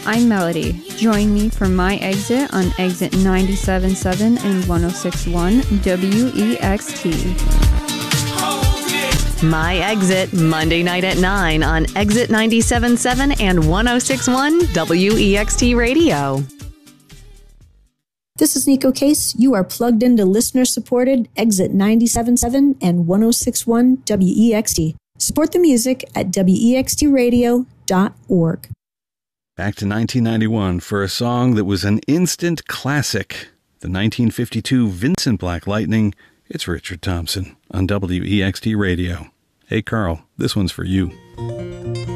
I'm Melody. Join me for My Exit on Exit 97.7 and 106.1 WEXT. My Exit, Monday night at 9 on Exit 97.7 and 106.1 WEXT Radio. This is Nico Case. You are plugged into listener-supported Exit 97.7 and 106.1 WEXT. Support the music at wextradio.org. Back to 1991 for a song that was an instant classic. The 1952 Vincent Black Lightning. It's Richard Thompson on WEXT Radio. Hey, Carl, this one's for you.